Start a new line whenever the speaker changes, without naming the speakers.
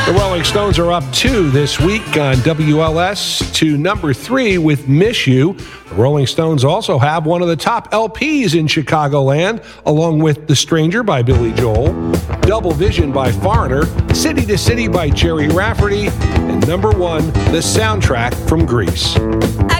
The Rolling Stones are up 2 this week on WLS to number 3 with Miss You. The Rolling Stones also have one of the top LPs in Chicagoland, along with The Stranger by Billy Joel, Double Vision by Foreigner, City to City by Jerry Rafferty, and number 1, the soundtrack from Grease.